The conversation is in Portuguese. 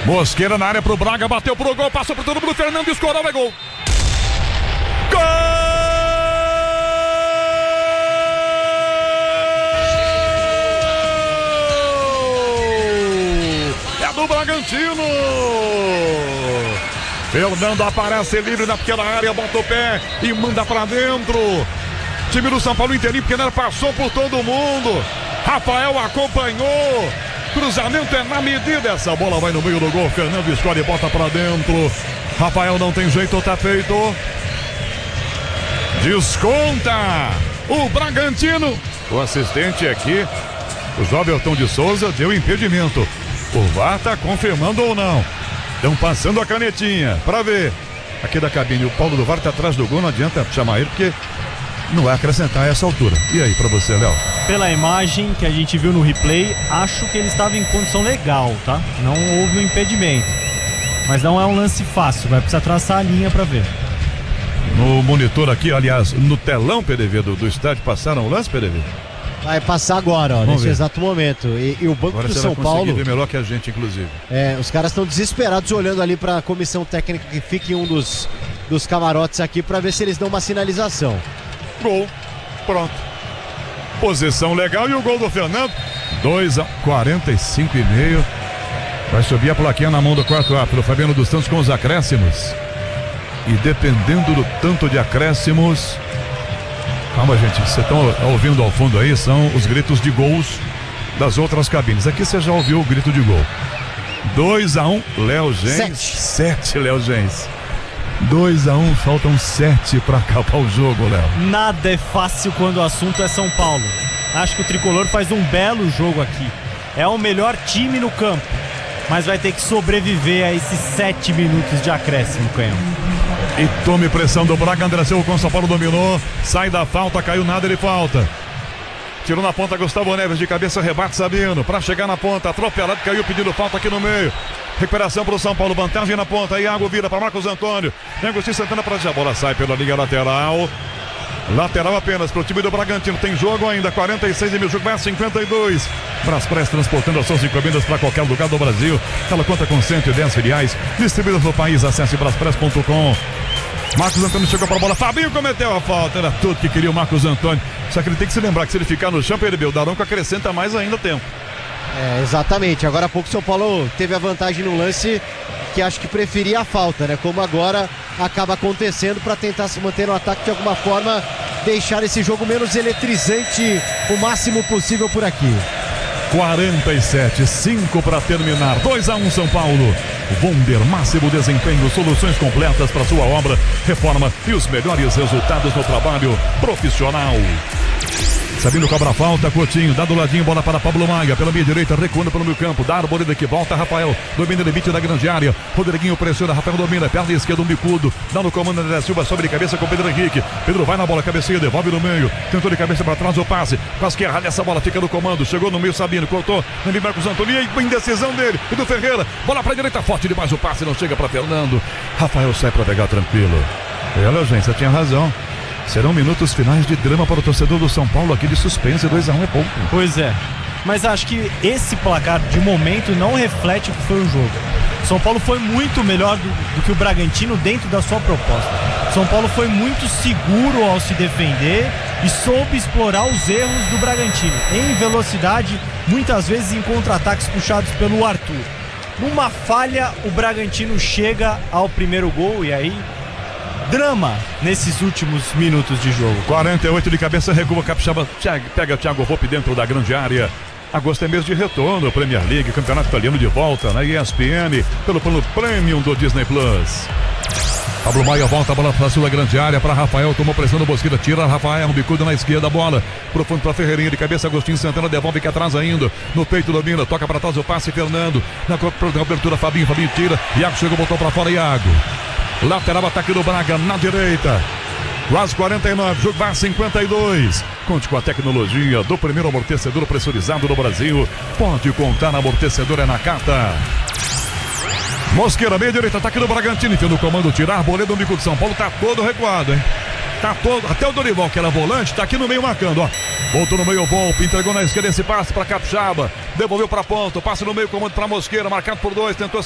Mosqueira na área pro Braga, bateu pro gol, passou por todo mundo, Fernando escorou, vai gol. Gol! É do Bragantino. Fernando aparece livre na pequena área, bota o pé e manda pra dentro. Time do São Paulo inteirinho, pequeno, passou por todo mundo. Rafael acompanhou. Cruzamento é na medida. Essa bola vai no meio do gol. Fernando escolhe e bota pra dentro. Rafael não tem jeito, tá feito. Desconta o Bragantino. O assistente aqui, o Joberton de Souza, deu impedimento. O VAR tá confirmando ou não. Estão passando a canetinha pra ver. Aqui da cabine, o Paulo do VAR tá atrás do gol. Não adianta chamar ele porque não vai acrescentar a essa altura. E aí pra você, Léo? Pela imagem que a gente viu no replay, acho que ele estava em condição legal, tá? Não houve um impedimento. Mas não é um lance fácil, vai precisar traçar a linha pra ver. No monitor aqui, aliás, no telão, PDV, do estádio, passaram o lance, PDV? Vai passar agora, ó, nesse exato momento. E o Banco agora do São Paulo ver melhor que a gente, inclusive. Os caras estão desesperados olhando ali para a comissão técnica que fica em um dos camarotes aqui para ver se eles dão uma sinalização. Gol, pronto. Posição legal e o gol do Fernando. 2:45,5. Vai subir a plaquinha na mão do quarto árbitro, Fabiano dos Santos, com os acréscimos. E dependendo do tanto de acréscimos. Calma, gente, vocês estão ouvindo ao fundo aí, são os gritos de gols das outras cabines. Aqui você já ouviu o grito de gol. 2-1, Léo Gens. 7, Léo Gens. 2-1, faltam 7 para acabar o jogo, Léo. Nada é fácil quando o assunto é São Paulo. Acho que o Tricolor faz um belo jogo aqui. É o melhor time no campo, mas vai ter que sobreviver a esses 7 minutos de acréscimo, Canhão. E tome pressão do Braga, André Silva com São Paulo dominou, sai da falta, caiu nada, ele falta. Tirou na ponta Gustavo Neves, de cabeça rebate Sabino, para chegar na ponta, atropelado, caiu pedindo falta aqui no meio. Recuperação para o São Paulo, vantagem na ponta, Iago vira para Marcos Antônio, Agostinho Santana para a bola sai pela linha lateral. Lateral apenas para o time do Bragantino. Tem jogo ainda, 46 e jogo vai a 52. Braspress transportando as suas encomendas para qualquer lugar do Brasil. Ela conta com 110 filiais distribuídas no país. Acesse braspress.com. Marcos Antônio chegou para a bola. Fabinho cometeu a falta. Era tudo que queria o Marcos Antônio. Só que ele tem que se lembrar que se ele ficar no chão, o Daronco acrescenta mais ainda tempo. Exatamente. Agora há pouco o São Paulo teve a vantagem no lance que acho que preferia a falta, né? Como agora acaba acontecendo para tentar se manter no ataque de alguma forma, deixar esse jogo menos eletrizante o máximo possível por aqui. 47, 5 para terminar. 2-1 São Paulo. Wonder, máximo desempenho, soluções completas para sua obra, reforma e os melhores resultados no trabalho profissional. Sabino cobra a falta, Coutinho, dá do ladinho, bola para Pablo Maia, pela meia direita, recuando pelo meio campo, dá a Arboleda que volta, Rafael, domina o limite da grande área, Rodriguinho pressiona, Rafael domina, perna esquerda, um bicudo, dá no comando André Silva, sobre de cabeça com Pedro Henrique, Pedro vai na bola, cabeceia, devolve no meio, tentou de cabeça para trás o passe, quase que errada essa bola, fica no comando, chegou no meio Sabino, cortou, vem Marcos Antônio, e indecisão dele, e do Ferreira, bola para a direita, forte demais o passe, não chega para Fernando, Rafael sai para pegar tranquilo. Olha, gente, você tinha razão. Serão minutos finais de drama para o torcedor do São Paulo aqui de suspense, 2-1 é pouco. Pois é, mas acho que esse placar de momento não reflete o que foi o jogo. São Paulo foi muito melhor do que o Bragantino dentro da sua proposta. São Paulo foi muito seguro ao se defender e soube explorar os erros do Bragantino. Em velocidade, muitas vezes em contra-ataques puxados pelo Arthur. Numa falha, o Bragantino chega ao primeiro gol e aí drama nesses últimos minutos de jogo. 48 de cabeça, recua, Capixaba pega Thiago Volpe dentro da grande área. Agosto é mês de retorno, Premier League, Campeonato Italiano de volta na ESPN, pelo plano Premium do Disney Plus. Pablo Maia volta a bola para a sua grande área, para Rafael, tomou pressão no Bosquilha, tira Rafael, um bicudo na esquerda, a bola profundo para Ferreirinha, de cabeça, Agostinho Santana devolve que atrás ainda, no peito domina, toca para trás o passe, Fernando, na cobertura Fabinho tira, Iago chegou, botou para fora, Iago. Lateral, ataque do Braga na direita. Quase 49, jogo vai 52. Conte com a tecnologia do primeiro amortecedor pressurizado do Brasil. Pode contar, amortecedor é Nakata. Mosqueira, meia direita, ataque do Bragantino. Enfim, no comando, tirar Arboleda, o bico de São Paulo. Tá todo recuado, hein? Tá todo, até o Dorival, que era volante, tá aqui no meio marcando, ó. Voltou no meio, Volpe, entregou na esquerda esse passe para Capixaba. Devolveu para ponta, passe no meio, comando para Mosqueira, marcado por 2, tentou